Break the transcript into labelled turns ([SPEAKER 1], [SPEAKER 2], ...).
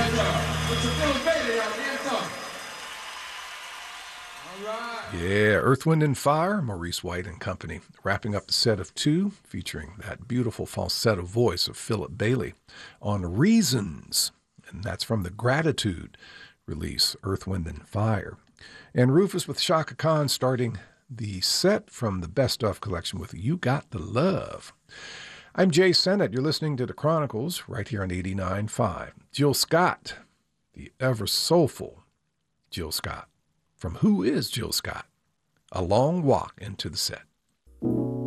[SPEAKER 1] Yeah, Earth, Wind, and Fire, Maurice White and Company, wrapping up the set of two, featuring that beautiful falsetto voice of Philip Bailey on Reasons, and that's from the Gratitude release, Earth, Wind, and Fire. And Rufus with Chaka Khan starting the set from the Best Of collection with You Got the Love. I'm Jay Sennett. You're listening to The Chronicles right here on 89.5. Jill Scott, the ever soulful Jill Scott. From Who is Jill Scott? A Long Walk into the Set.